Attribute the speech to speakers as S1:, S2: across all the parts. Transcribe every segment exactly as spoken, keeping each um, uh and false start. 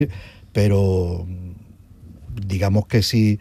S1: pero digamos que sí,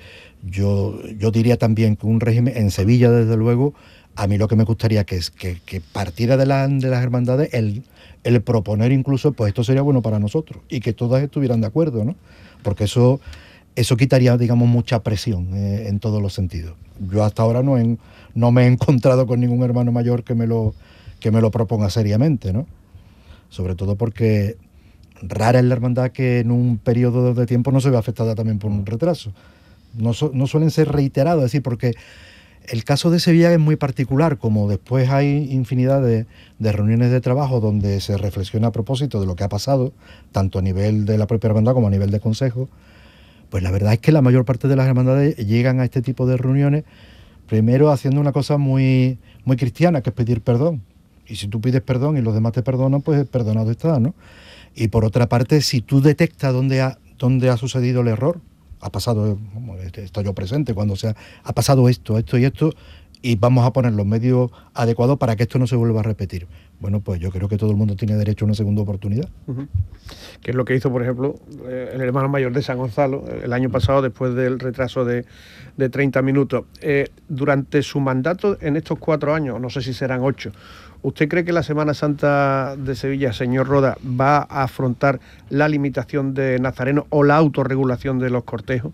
S1: yo, yo diría también que un régimen, en Sevilla desde luego, a mí lo que me gustaría que es que, que partiera de, la, de las hermandades el, el proponer incluso, pues esto sería bueno para nosotros, y que todas estuvieran de acuerdo, ¿no? Porque eso, eso quitaría, digamos, mucha presión eh, en todos los sentidos. Yo hasta ahora no, en, no me he encontrado con ningún hermano mayor que me lo, que me lo proponga seriamente, ¿no? Sobre todo porque rara es la hermandad que en un periodo de tiempo no se ve afectada también por un retraso. No, su, no suelen ser reiterados, es decir, porque el caso de Sevilla es muy particular, como después hay infinidad de, de reuniones de trabajo donde se reflexiona a propósito de lo que ha pasado, tanto a nivel de la propia hermandad como a nivel de consejo. Pues la verdad es que la mayor parte de las hermandades llegan a este tipo de reuniones primero haciendo una cosa muy, muy cristiana, que es pedir perdón. Y si tú pides perdón y los demás te perdonan, pues perdonado está, ¿no? Y por otra parte, si tú detectas dónde ha, dónde ha sucedido el error, ha pasado, estoy yo presente, cuando sea, ha pasado esto, esto y esto, y vamos a poner los medios adecuados para que esto no se vuelva a repetir. Bueno, pues yo creo que todo el mundo tiene derecho a una segunda oportunidad.
S2: Uh-huh. Que es lo que hizo, por ejemplo, el hermano mayor de San Gonzalo el año pasado, después del retraso de, de treinta minutos. Eh, durante su mandato, en estos cuatro años, no sé si serán ocho, ¿usted cree que la Semana Santa de Sevilla, señor Roda, va a afrontar la limitación de nazarenos o la autorregulación de los cortejos?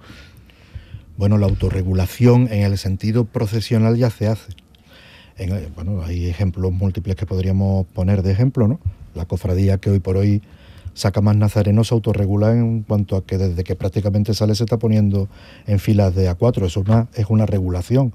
S1: Bueno, la autorregulación en el sentido procesional ya se hace. En, bueno, hay ejemplos múltiples que podríamos poner de ejemplo, ¿no? La cofradía que hoy por hoy saca más nazarenos se autorregula en cuanto a que desde que prácticamente sale se está poniendo en filas de A cuatro. Eso es una, es una regulación.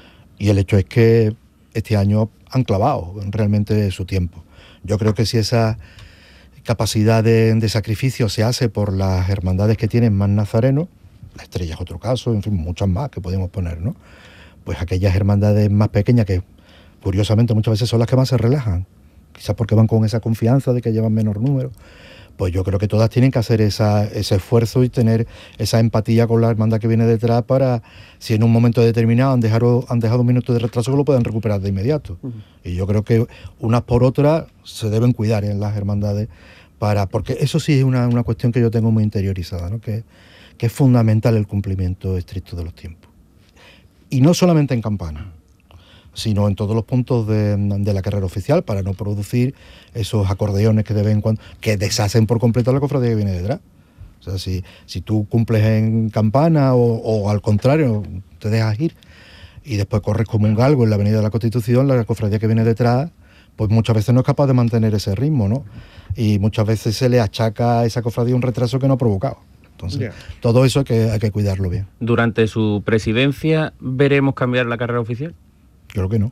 S1: Y el hecho es que este año han clavado realmente su tiempo. Yo creo que si esa capacidad de, de sacrificio se hace por las hermandades que tienen más nazarenos, la Estrella es otro caso, en fin, muchas más que podemos poner, ¿no? Pues aquellas hermandades más pequeñas que curiosamente muchas veces son las que más se relajan, quizás porque van con esa confianza de que llevan menor número, pues yo creo que todas tienen que hacer esa, ese esfuerzo y tener esa empatía con la hermandad que viene detrás para, si en un momento determinado han dejado, han dejado un minuto de retraso, que lo puedan recuperar de inmediato. Uh-huh. Y yo creo que unas por otras se deben cuidar en las hermandades, para, porque eso sí es una, una cuestión que yo tengo muy interiorizada, ¿no? que, que es fundamental el cumplimiento estricto de los tiempos. Y no solamente en campana, sino en todos los puntos de, de la carrera oficial, para no producir esos acordeones que de vez en cuando, que deshacen por completo la cofradía que viene detrás. O sea, si, si tú cumples en campana o, o al contrario, te dejas ir y después corres como un galgo en la Avenida de la Constitución, la cofradía que viene detrás, pues muchas veces no es capaz de mantener ese ritmo, ¿no? Y muchas veces se le achaca a esa cofradía un retraso que no ha provocado. Entonces, yeah. todo eso hay que, hay que cuidarlo bien.
S3: ¿Durante su presidencia veremos cambiar la carrera oficial?
S1: Creo que no.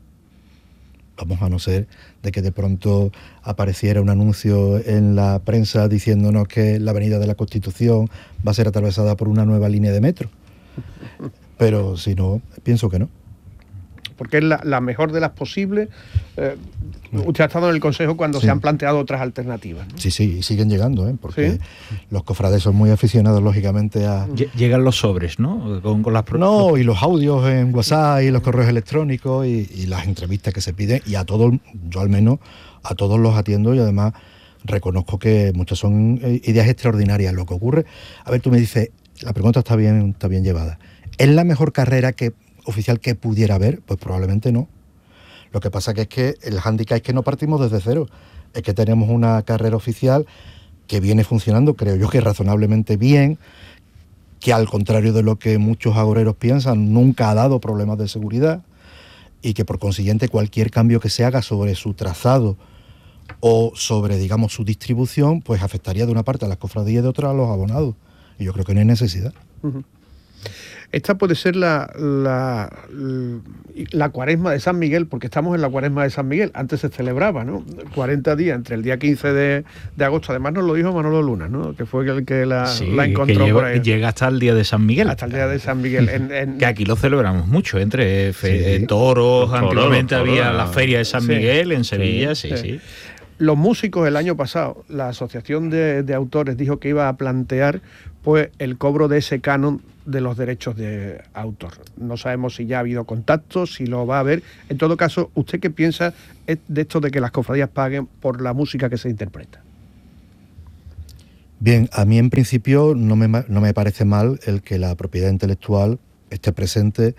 S1: Vamos, a no ser de que de pronto apareciera un anuncio en la prensa diciéndonos que la Avenida de la Constitución va a ser atravesada por una nueva línea de metro. Pero si no, pienso que no.
S2: Porque es la, la mejor de las posibles. Eh, usted ha estado en el Consejo cuando sí. se han planteado otras alternativas, ¿no?
S1: Sí, sí, y siguen llegando, ¿eh? Porque ¿sí? los cofrades son muy aficionados, lógicamente, a...
S3: Llegan los sobres, ¿no? Con, con las pro...
S1: No, y los audios en WhatsApp y los correos electrónicos y, y las entrevistas que se piden, y a todos, yo al menos, a todos los atiendo, y además reconozco que muchas son ideas extraordinarias. Lo que ocurre, a ver, tú me dices, la pregunta está bien, está bien llevada. ¿Es la mejor carrera que oficial que pudiera haber? Pues probablemente no. Lo que pasa que es que el hándicap es que no partimos desde cero, es que tenemos una carrera oficial que viene funcionando, creo yo que razonablemente bien, que al contrario de lo que muchos agoreros piensan, nunca ha dado problemas de seguridad, y que por consiguiente cualquier cambio que se haga sobre su trazado o sobre, digamos, su distribución, pues afectaría de una parte a las cofradías y de otra a los abonados, y yo creo que no hay necesidad.
S2: Uh-huh. Esta puede ser la, la, la cuaresma de San Miguel, porque estamos en la cuaresma de San Miguel. Antes se celebraba, ¿no? cuarenta días, entre el día quince de, de agosto. Además nos lo dijo Manolo Luna, ¿no? Que fue el que la,
S3: sí,
S2: la encontró
S3: que llega,
S2: por ahí.
S3: Llega hasta el día de San Miguel.
S2: Hasta el día de San Miguel. En, en...
S3: Que aquí lo celebramos mucho, entre fe, sí. toros, toros, antiguamente toros, había toros, la feria de San sí. Miguel en Sevilla, sí, sí. sí. sí.
S2: Los músicos el año pasado, la Asociación de, de Autores dijo que iba a plantear pues el cobro de ese canon de los derechos de autor. No sabemos si ya ha habido contactos, si lo va a haber. En todo caso, ¿usted qué piensa de esto de que las cofradías paguen por la música que se interpreta?
S1: Bien, a mí en principio no me, no me parece mal el que la propiedad intelectual esté presente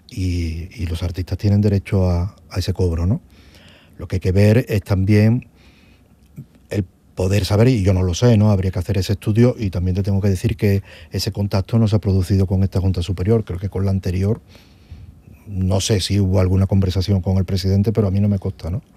S1: y, y los artistas tienen derecho a, a ese cobro, ¿no? Lo que hay que ver es también el poder saber, y yo no lo sé, ¿no? Habría que hacer ese estudio, y también te tengo que decir que ese contacto no se ha producido con esta Junta Superior, creo que con la anterior, no sé si hubo alguna conversación con el presidente, pero a mí no me consta, ¿no?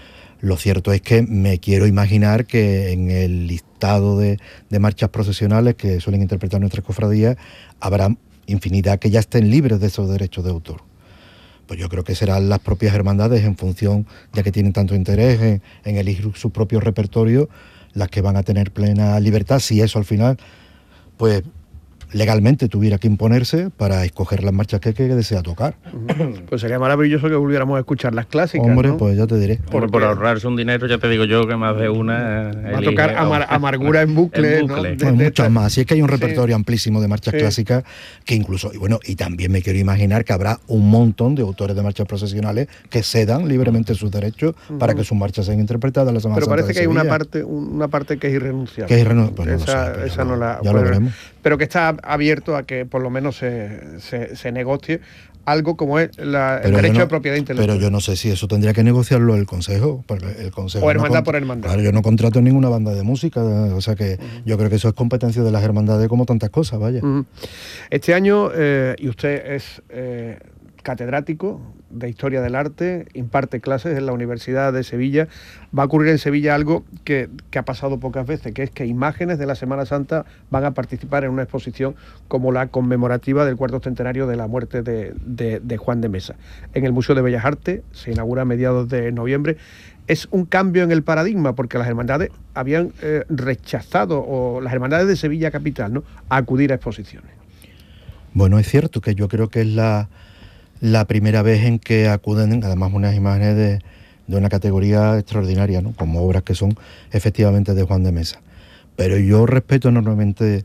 S1: Lo cierto es que me quiero imaginar que en el listado de, de marchas procesionales que suelen interpretar nuestras cofradías habrá infinidad que ya estén libres de esos derechos de autor. Pues yo creo que serán las propias hermandades, en función, ya que tienen tanto interés en, en elegir su propio repertorio, las que van a tener plena libertad, si eso al final, pues legalmente tuviera que imponerse para escoger las marchas que, que desea tocar.
S2: Pues sería maravilloso que volviéramos a escuchar las clásicas,
S1: Hombre,
S2: ¿no?
S1: pues ya te diré.
S4: Por, por ahorrarse un dinero, ya te digo yo que más de una...
S2: Va a tocar amar, Amargura en bucle,
S4: en bucle.
S2: ¿no? De,
S1: Hay
S2: de
S1: muchas
S2: esta...
S1: más. Si es que hay un repertorio sí. amplísimo de marchas
S2: sí.
S1: clásicas que incluso, y bueno, y también me quiero imaginar que habrá un montón de autores de marchas procesionales que cedan libremente sus derechos uh-huh. para que sus marchas sean interpretadas la Semana
S2: Pero
S1: Santa
S2: parece que
S1: de
S2: hay una
S1: Sevilla.
S2: parte, una parte que es irrenunciable.
S1: Que es irrenunciable. Pues no
S2: esa,
S1: lo sé,
S2: esa
S1: no,
S2: no la...
S1: ya lo veremos.
S2: Pero que está abierto a que por lo menos se Se, se negocie algo como es la, el derecho
S1: no,
S2: de propiedad intelectual.
S1: Pero yo no sé si eso tendría que negociarlo el Consejo, porque el Consejo
S2: o hermandad
S1: no
S2: por hermandad.
S1: Claro, yo no contrato ninguna banda de música, o sea que uh-huh. yo creo que eso es competencia de las hermandades como tantas cosas, vaya.
S2: Uh-huh. Este año, eh, y usted es eh, catedrático de Historia del Arte, imparte clases en la Universidad de Sevilla. Va a ocurrir en Sevilla algo que, que ha pasado pocas veces, que es que imágenes de la Semana Santa van a participar en una exposición como la conmemorativa del cuarto centenario de la muerte de, de, de Juan de Mesa. En el Museo de Bellas Artes, se inaugura a mediados de noviembre. Es un cambio en el paradigma, porque las hermandades habían eh, rechazado, o las hermandades de Sevilla capital, ¿no?, a acudir a exposiciones.
S1: Bueno, es cierto que yo creo que es la... la primera vez en que acuden, además, unas imágenes de, de una categoría extraordinaria, ¿no?, como obras que son efectivamente de Juan de Mesa. Pero yo respeto enormemente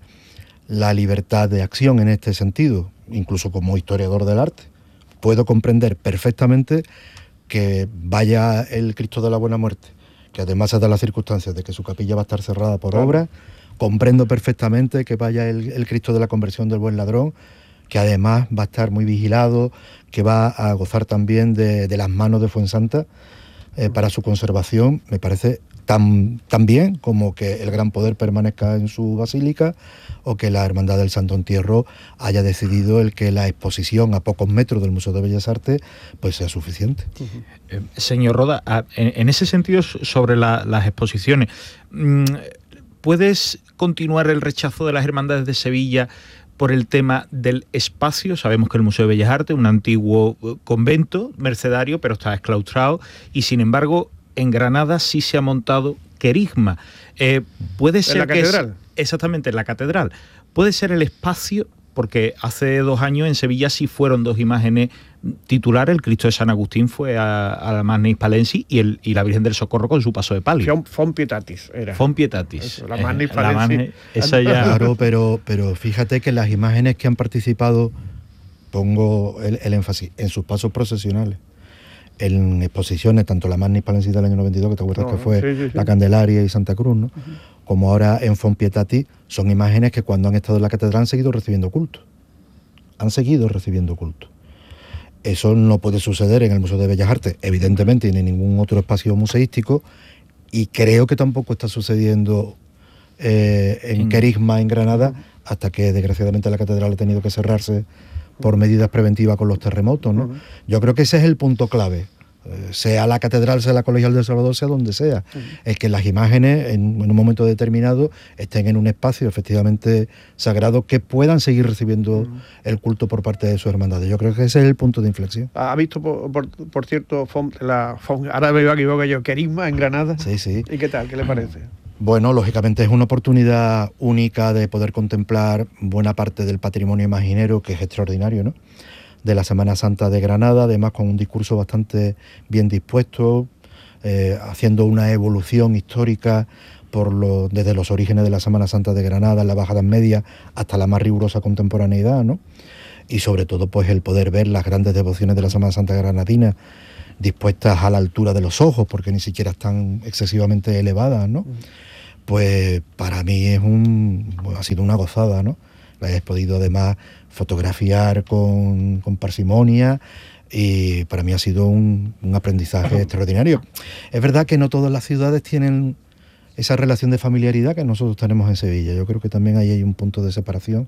S1: la libertad de acción en este sentido, incluso como historiador del arte. Puedo comprender perfectamente que vaya el Cristo de la Buena Muerte, que además se da las circunstancias de que su capilla va a estar cerrada por
S2: claro.
S1: obra. Comprendo perfectamente que vaya el, el Cristo de la Conversión del Buen Ladrón, que además va a estar muy vigilado, que va a gozar también de, de las manos de Fuensanta eh, para su conservación. Me parece tan, tan bien como que el Gran Poder permanezca en su basílica, o que la Hermandad del Santo Entierro haya decidido el que la exposición a pocos metros del Museo de Bellas Artes pues sea suficiente.
S3: Uh-huh. eh, señor Roda, en, en ese sentido, sobre la, las exposiciones, ¿puedes continuar el rechazo de las hermandades de Sevilla por el tema del espacio? Sabemos que el Museo de Bellas Artes, un antiguo convento mercedario, pero está exclaustrado, y sin embargo en Granada sí se ha montado querigma. Eh, ¿Puede ser
S2: ¿En la
S3: que
S2: catedral?
S3: Es, exactamente, en la catedral. ¿Puede ser el espacio? Porque hace dos años en Sevilla sí fueron dos imágenes titulares. El Cristo de San Agustín fue a, a la Magna Hispalensis y, el, y la Virgen del Socorro con su paso de palio.
S2: Fon Pietatis era.
S3: Fon Pietatis.
S2: Eso, la Magna
S3: eh,
S2: Hispalensis.
S3: Esa ya...
S1: Claro, pero, pero fíjate que las imágenes que han participado, pongo el, el énfasis, en sus pasos procesionales, en exposiciones, tanto la Magna Hispalensis del año noventa y dos, que te acuerdas no, que fue sí, sí, sí. la Candelaria y Santa Cruz, ¿no? Uh-huh. Como ahora en Fon Pietatis, son imágenes que cuando han estado en la catedral han seguido recibiendo culto. Han seguido recibiendo culto. Eso no puede suceder en el Museo de Bellas Artes, evidentemente, ni en ningún otro espacio museístico, y creo que tampoco está sucediendo eh, en mm. Querigma, en Granada, hasta que desgraciadamente la catedral ha tenido que cerrarse por medidas preventivas con los terremotos, ¿no? Uh-huh. Yo creo que ese es el punto clave. Sea la catedral, sea la Colegial del Salvador, sea donde sea, uh-huh. es que las imágenes en, en un momento determinado estén en un espacio efectivamente sagrado, que puedan seguir recibiendo uh-huh. el culto por parte de sus hermandades. Yo creo que ese es el punto de inflexión.
S2: ¿Ha visto, por, por, por cierto, Fon, la Fon, ahora me equivoco yo, Querigma en Granada?
S1: Sí, sí.
S2: ¿Y qué tal? ¿Qué le parece?
S1: Bueno, lógicamente es una oportunidad única de poder contemplar buena parte del patrimonio imaginero, que es extraordinario, ¿no?, de la Semana Santa de Granada, además con un discurso bastante bien dispuesto, eh, haciendo una evolución histórica por lo, desde los orígenes de la Semana Santa de Granada, en la Baja Edad Media, hasta la más rigurosa contemporaneidad, ¿no? Y sobre todo pues el poder ver las grandes devociones de la Semana Santa granadina dispuestas a la altura de los ojos, porque ni siquiera están excesivamente elevadas, ¿no? pues para mí es un, bueno, ha sido una gozada, ¿no? La he podido además fotografiar con, con parsimonia y para mí ha sido un, un aprendizaje extraordinario. Es verdad que no todas las ciudades tienen esa relación de familiaridad que nosotros tenemos en Sevilla. Yo creo que también ahí hay un punto de separación,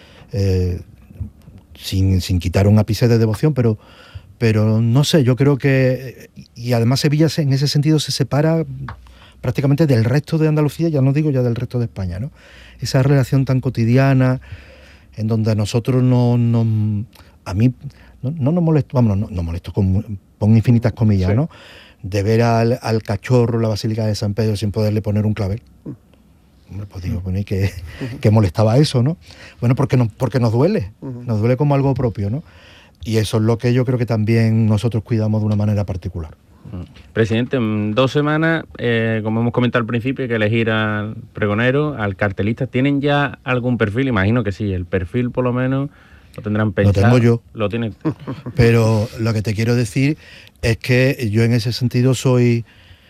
S1: eh, sin, sin quitar un ápice de devoción, pero, pero no sé, yo creo que... Y además Sevilla en ese sentido se separa prácticamente del resto de Andalucía, ya no digo ya del resto de España, ¿no? Esa relación tan cotidiana, en donde a nosotros no, no a mí no, no nos molesto, vamos, no, no molesto con, con infinitas comillas, sí, ¿no? De ver al, al cachorro, la Basílica de San Pedro, sin poderle poner un clavel. Hombre, pues digo, bueno, ¿y qué, qué molestaba eso, no? Bueno, porque nos, porque nos duele, nos duele como algo propio, ¿no? Y eso es lo que yo creo que también nosotros cuidamos de una manera particular.
S4: Presidente, en dos semanas, eh, como hemos comentado al principio, hay que elegir al pregonero, al cartelista. ¿Tienen ya algún perfil? Imagino que sí, el perfil por lo menos lo tendrán pensado.
S1: Lo tengo yo.
S4: Lo tienen.
S1: Pero lo que te quiero decir es que yo en ese sentido soy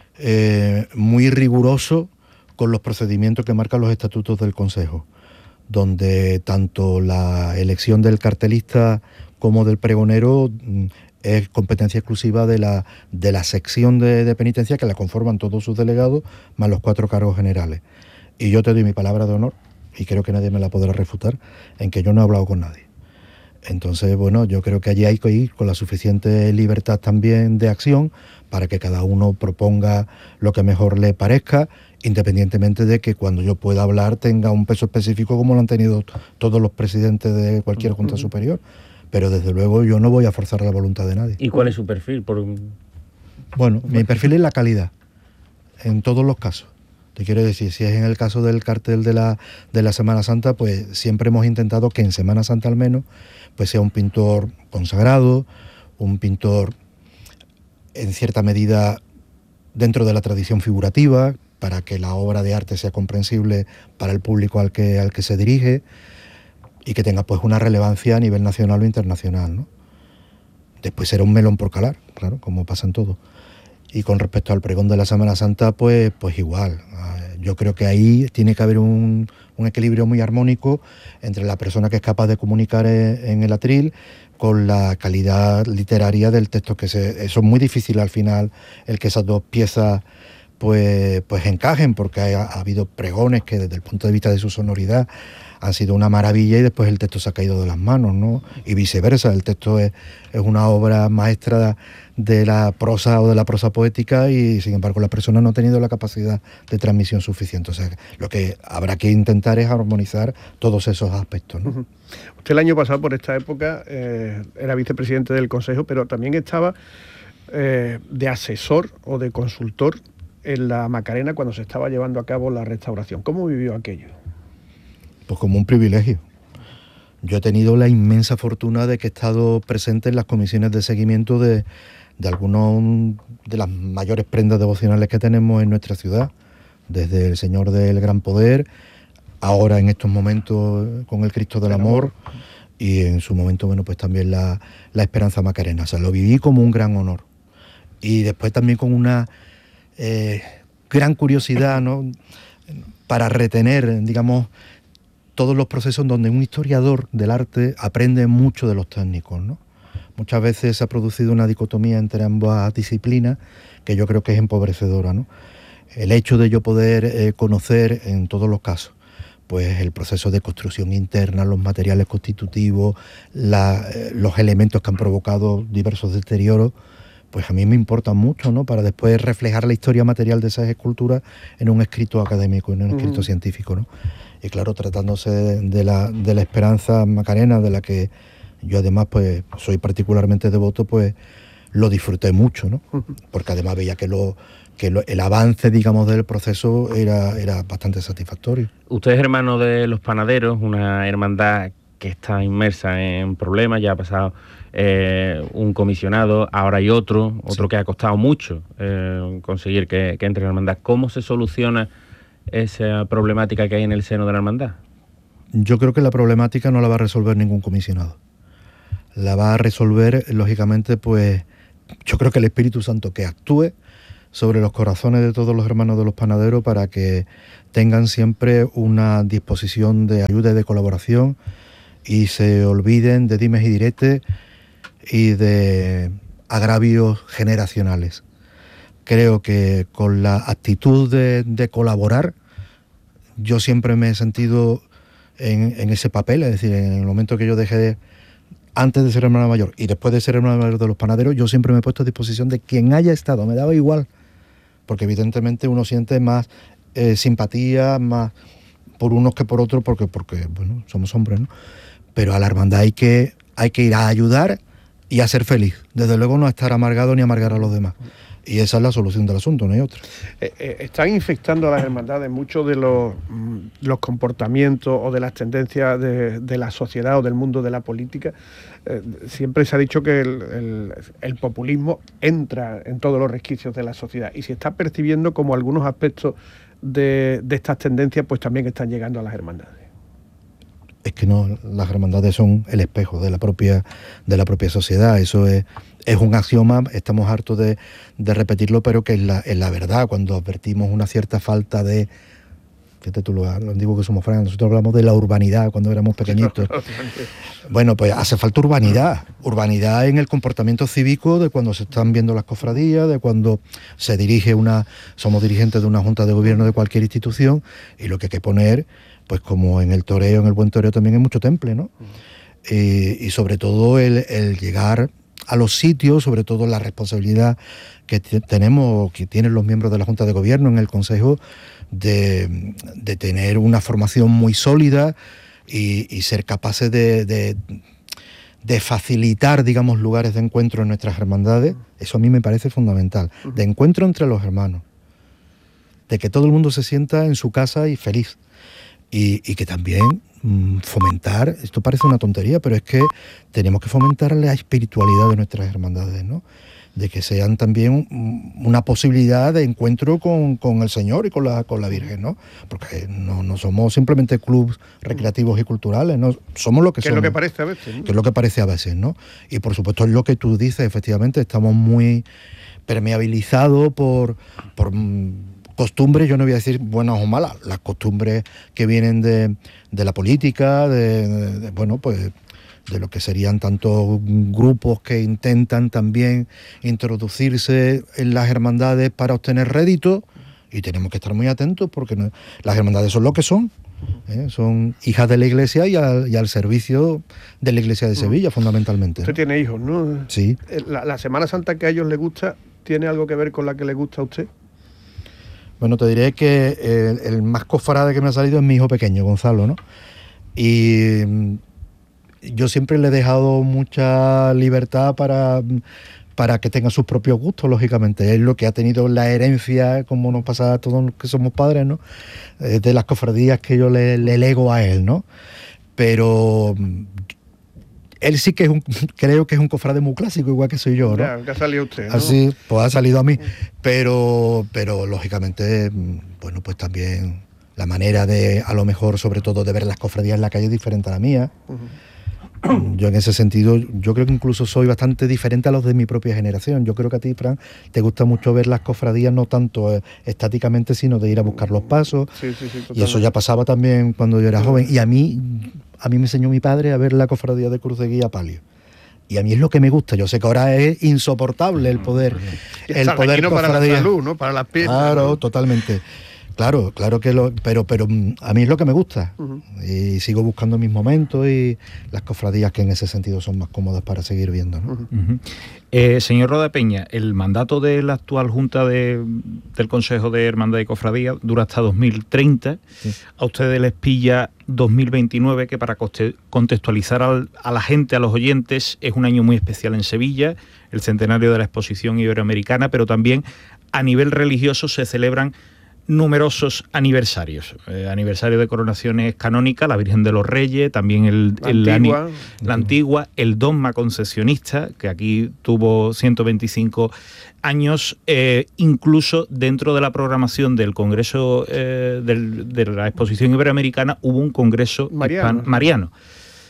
S1: eh, muy riguroso con los procedimientos que marcan los estatutos del Consejo, donde tanto la elección del cartelista como del pregonero es competencia exclusiva de la, de la sección de, de penitencia, que la conforman todos sus delegados, más los cuatro cargos generales. Y yo te doy mi palabra de honor, y creo que nadie me la podrá refutar, en que yo no he hablado con nadie. Entonces, bueno, yo creo que allí hay que ir con la suficiente libertad también de acción para que cada uno proponga lo que mejor le parezca, independientemente de que cuando yo pueda hablar tenga un peso específico como lo han tenido todos los presidentes de cualquier junta superior. Pero desde luego yo no voy a forzar la voluntad de nadie.
S4: ¿Y cuál es su perfil? Por...
S1: Bueno, mi perfil es la calidad, en todos los casos. Te quiero decir, si es en el caso del cartel de la, de la Semana Santa, pues siempre hemos intentado que en Semana Santa al menos pues sea un pintor consagrado, un pintor en cierta medida dentro de la tradición figurativa, para que la obra de arte sea comprensible para el público al que, al que se dirige, y que tenga pues una relevancia a nivel nacional o internacional, ¿no? Después será un melón por calar, claro, como pasa en todo. Y con respecto al pregón de la Semana Santa, pues, pues igual. Yo creo que ahí tiene que haber un, un equilibrio muy armónico entre la persona que es capaz de comunicar en el atril con la calidad literaria del texto, que se, eso es muy difícil al final, el que esas dos piezas pues, pues encajen, porque ha, ha habido pregones que desde el punto de vista de su sonoridad han sido una maravilla y después el texto se ha caído de las manos, ¿no? Y viceversa, el texto es, es una obra maestra de la prosa o de la prosa poética y sin embargo la persona no ha tenido la capacidad de transmisión suficiente. O sea, lo que habrá que intentar es armonizar todos esos aspectos, ¿no?
S2: Uh-huh. Usted el año pasado por esta época eh, era vicepresidente del Consejo, pero también estaba eh, de asesor o de consultor en la Macarena cuando se estaba llevando a cabo la restauración. ¿Cómo vivió aquello?
S1: Pues como un privilegio. Yo he tenido la inmensa fortuna de que he estado presente en las comisiones de seguimiento de, de algunas de las mayores prendas devocionales que tenemos en nuestra ciudad, desde el Señor del Gran Poder, ahora en estos momentos con el Cristo del Amor, y en su momento, bueno, pues también la, la Esperanza Macarena. O sea, lo viví como un gran honor. Y después también con una eh, gran curiosidad, ¿no?, para retener, digamos, todos los procesos donde un historiador del arte aprende mucho de los técnicos, ¿no? Muchas veces se ha producido una dicotomía entre ambas disciplinas que yo creo que es empobrecedora, ¿no? El hecho de yo poder eh, conocer en todos los casos pues el proceso de construcción interna, los materiales constitutivos, la, eh, los elementos que han provocado diversos deterioros, pues a mí me importa mucho, ¿no?, para después reflejar la historia material de esas esculturas en un escrito académico, en un escrito uh-huh. científico, ¿no? Y claro, tratándose de, de, la, de la Esperanza Macarena, de la que yo además pues soy particularmente devoto, pues lo disfruté mucho, ¿no? Uh-huh. Porque además veía que, lo, que lo, el avance, digamos, del proceso era, era bastante satisfactorio.
S4: Usted es hermano de los panaderos, una hermandad que está inmersa en problemas, ya ha pasado eh, un comisionado, ahora hay otro, otro sí. que ha costado mucho eh, conseguir que, que entre en la hermandad. ¿Cómo se soluciona esa problemática que hay en el seno de la hermandad?
S1: Yo creo que la problemática no la va a resolver ningún comisionado. La va a resolver, lógicamente, pues yo creo que el Espíritu Santo que actúe sobre los corazones de todos los hermanos de los panaderos para que tengan siempre una disposición de ayuda y de colaboración y se olviden de dimes y diretes y de agravios generacionales. Creo que con la actitud de, de colaborar, yo siempre me he sentido en, en ese papel, es decir, en el momento que yo dejé de, antes de ser hermano mayor y después de ser hermano mayor de los panaderos, yo siempre me he puesto a disposición de quien haya estado, me daba igual, porque evidentemente uno siente más eh, simpatía, más por unos que por otros, porque, porque bueno, somos hombres, ¿no? Pero a la hermandad hay que, hay que ir a ayudar y a ser feliz, desde luego no a estar amargado ni amargar a los demás. Y esa es la solución del asunto, no hay otra.
S2: Eh, eh, están infectando a las hermandades muchos de los, mm, los comportamientos o de las tendencias de, de la sociedad o del mundo de la política. Eh, siempre se ha dicho que el, el, el populismo entra en todos los resquicios de la sociedad y se está percibiendo como algunos aspectos de, de estas tendencias pues también están llegando a las hermandades.
S1: Es que no, las hermandades son el espejo de la propia, de la propia sociedad, eso es, es un axioma, estamos hartos de, de repetirlo, pero que es la, es la verdad, cuando advertimos una cierta falta de, fíjate tú, lo, lo digo que somos francos, nosotros hablamos de la urbanidad cuando éramos pequeñitos. Bueno, pues hace falta urbanidad, urbanidad en el comportamiento cívico de cuando se están viendo las cofradías, de cuando se dirige una, somos dirigentes de una junta de gobierno de cualquier institución, y lo que hay que poner, pues como en el toreo, en el buen toreo también hay mucho temple, ¿no? Uh-huh. Y, y sobre todo el, el llegar a los sitios, sobre todo la responsabilidad que t- tenemos, que tienen los miembros de la Junta de Gobierno en el Consejo, de, de tener una formación muy sólida y, y ser capaces de, de, de facilitar, digamos, lugares de encuentro en nuestras hermandades. Eso a mí me parece fundamental, uh-huh. De encuentro entre los hermanos, de que todo el mundo se sienta en su casa y feliz. Y, y que también mmm, fomentar, esto parece una tontería, pero es que tenemos que fomentar la espiritualidad de nuestras hermandades, ¿no? De que sean también um, una posibilidad de encuentro con, con el Señor y con la, con la Virgen, ¿no? Porque no, no somos simplemente clubes recreativos y culturales, ¿no? Somos lo que, que somos.
S2: Que es lo que parece a veces, ¿no?
S1: Que es lo que parece a veces, ¿no? Y por supuesto es lo que tú dices, efectivamente, estamos muy permeabilizados por... por costumbres, yo no voy a decir buenas o malas, las costumbres que vienen de, de la política, de, de, de, bueno, pues de lo que serían tantos grupos que intentan también introducirse en las hermandades para obtener réditos, y tenemos que estar muy atentos porque no, las hermandades son lo que son, ¿eh? Son hijas de la Iglesia y al, y al servicio de la Iglesia de Sevilla, uh-huh. fundamentalmente.
S2: Usted, ¿no?, tiene hijos, ¿no?
S1: Sí.
S2: La, la Semana Santa que a ellos les gusta, ¿tiene algo que ver con la que le gusta a usted?
S1: Bueno, te diré que el, el más cofrade que me ha salido es mi hijo pequeño, Gonzalo, ¿no? Y yo siempre le he dejado mucha libertad para, para que tenga sus propios gustos, lógicamente. Es lo que ha tenido la herencia, como nos pasa a todos los que somos padres, ¿no? De las cofradías que yo le, le lego a él, ¿no? Pero él sí que es un, creo que es un cofrade muy clásico, igual que soy yo, ¿no?
S2: Ya, que ha salido usted, ¿no?
S1: Así, pues ha salido a mí. Pero, pero lógicamente, bueno, pues también la manera de, a lo mejor, sobre todo, de ver las cofradías en la calle es diferente a la mía. Uh-huh. Yo en ese sentido, yo creo que incluso soy bastante diferente a los de mi propia generación. Yo creo que a ti, Fran, te gusta mucho ver las cofradías no tanto eh, estáticamente, sino de ir a buscar los pasos.
S2: Sí, sí, sí,
S1: y eso ya pasaba también cuando yo era joven. Y a mí, a mí me enseñó mi padre a ver la cofradía de Cruz de Guía Palio. Y a mí es lo que me gusta. Yo sé que ahora es insoportable el poder, el poder
S2: cofradía. Para la salud, ¿no? Para las piernas.
S1: Claro,
S2: ¿no?
S1: Totalmente. Claro, claro que lo, pero, pero a mí es lo que me gusta. Uh-huh. Y sigo buscando mis momentos y las cofradías que en ese sentido son más cómodas para seguir viendo, ¿no?
S3: Uh-huh. Eh, señor Roda Peña, el mandato de la actual Junta de, del Consejo de Hermandad y Cofradía dura hasta dos mil treinta. Sí. A ustedes les pilla dos mil veintinueve, que para contextualizar al, a la gente, a los oyentes, es un año muy especial en Sevilla, el centenario de la Exposición Iberoamericana, pero también a nivel religioso se celebran numerosos aniversarios. Eh, aniversario de coronaciones canónicas, la Virgen de los Reyes, también el,
S2: la,
S3: el
S2: antigua.
S3: Ani, la antigua, el dogma concesionista, que aquí tuvo ciento veinticinco años, eh, incluso dentro de la programación del Congreso eh, del, de la Exposición Iberoamericana hubo un Congreso
S2: mariano.
S3: Hispan, mariano.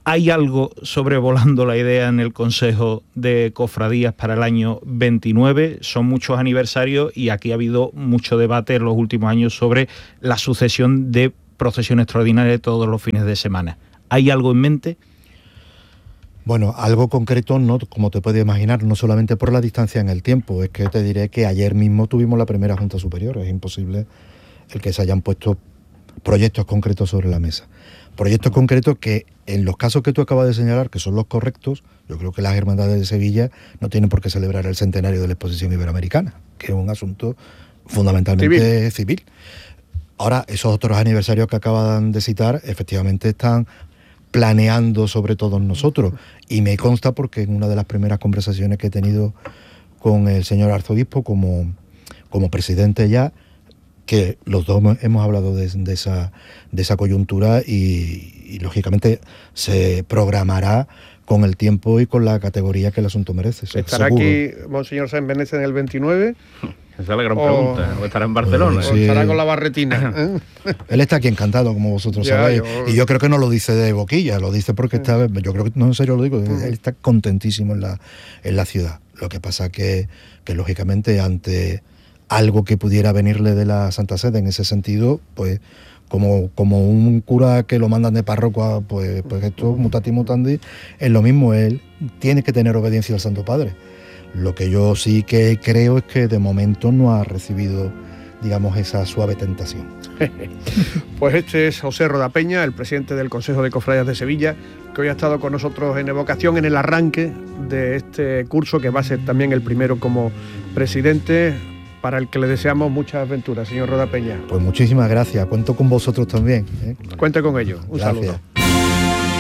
S3: ¿Hay algo sobrevolando la idea en el Consejo de Cofradías para el año veintinueve? Son muchos aniversarios y aquí ha habido mucho debate en los últimos años sobre la sucesión de procesiones extraordinarias todos los fines de semana. ¿Hay algo en mente?
S1: Bueno, algo concreto, no, como te puedes imaginar, no solamente por la distancia en el tiempo, es que te diré que ayer mismo tuvimos la primera Junta Superior, es imposible el que se hayan puesto proyectos concretos sobre la mesa. Proyectos concretos que, en los casos que tú acabas de señalar, que son los correctos, yo creo que las hermandades de Sevilla no tienen por qué celebrar el centenario de la Exposición Iberoamericana, que es un asunto fundamentalmente civil. civil. Ahora, esos otros aniversarios que acaban de citar, efectivamente están planeando sobre todos nosotros, y me consta porque en una de las primeras conversaciones que he tenido con el señor arzobispo como, como presidente ya, que los dos hemos hablado de, de, esa, de esa coyuntura y, y lógicamente se programará con el tiempo y con la categoría que el asunto merece.
S2: ¿Estará seguro. Aquí Monseñor Sáenz Benet en el veintinueve?
S4: Esa es la gran o, pregunta. ¿O estará en Barcelona?
S2: O, sí. o estará con la barretina. ¿eh?
S1: Él está aquí encantado, como vosotros ya, sabéis. Yo... Y yo creo que no lo dice de boquilla, lo dice porque está... Yo creo que, no, en serio lo digo, él está contentísimo en la, en la ciudad. Lo que pasa que, que lógicamente, ante algo que pudiera venirle de la Santa Sede en ese sentido, pues como, como un cura que lo mandan de párroco, pues, pues esto, mutati mutandi, es lo mismo. Él tiene que tener obediencia al Santo Padre. Lo que yo sí que creo es que de momento no ha recibido, digamos, esa suave tentación.
S2: Pues este es José Rodapeña, el presidente del Consejo de Cofradías de Sevilla, que hoy ha estado con nosotros en Evocación en el arranque de este curso, que va a ser también el primero como presidente, para el que le deseamos muchas aventuras, señor Rodapeña.
S1: Pues muchísimas gracias, cuento con vosotros también, ¿eh?
S2: Cuente con ello, un
S1: gracias.
S2: saludo.